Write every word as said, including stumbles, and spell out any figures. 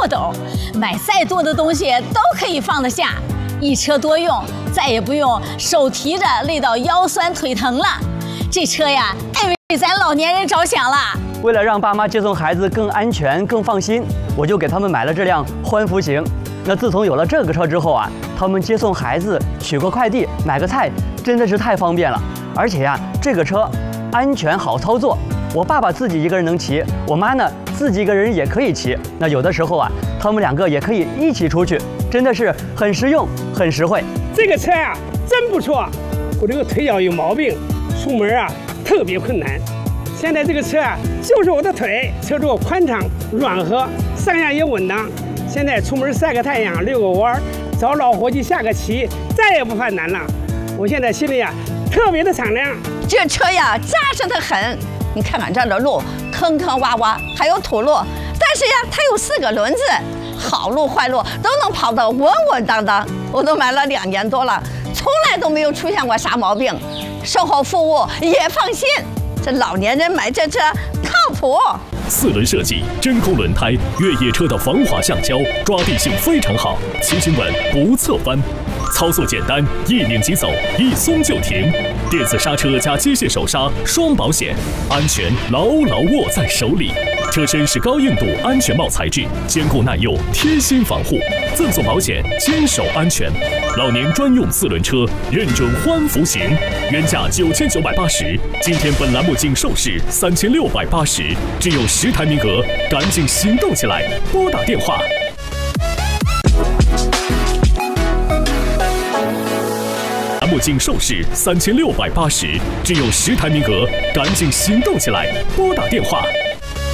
破斗，买再多的东西都可以放得下，一车多用，再也不用手提着累到腰酸腿疼了。这车呀，太为咱老年人着想了。 为了让爸妈接送孩子更安全、更放心，我就给他们买了这辆欢福行。那自从有了这个车之后啊，他们接送孩子、取个快递、买个菜，真的是太方便了。而且呀，这个车安全好操作。我爸爸自己一个人能骑，我妈呢自己一个人也可以骑。那有的时候啊，他们两个也可以一起出去，真的是很实用、很实惠。 这个车啊，真不错。我这个腿脚有毛病，出门啊特别困难。现在这个车啊，就是我的腿，车座宽敞软和，上下也稳当。现在出门晒个太阳、遛个弯儿，找老伙计下个棋，再也不犯难了。我现在心里啊特别的敞亮。 这车呀扎实得很。你看看这儿的路，坑坑洼洼，还有土路，但是呀，它有四个轮子，好路坏路都能跑得稳稳当当。我都买了两年多了，从来都没有出现过啥毛病，售后服务也放心。这老年人买这车靠谱。 四轮设计，真空轮胎，越野车的防滑橡胶，抓地性非常好，骑行稳不侧翻。操作简单，一拧即走，一松就停。电子刹车加机械手刹，双保险，安全牢牢握在手里。车身是高硬度安全帽材质，坚固耐用，贴心防护，赠送保险，坚守安全。老年专用四轮车，认准欢福行，原价九千九百八十，今天本栏目仅售市三千六百八十，只有十台名额，赶紧行动起来，拨打电话。栏目仅售市三千六百八十，只有十台名额，赶紧行动起来，拨打电话。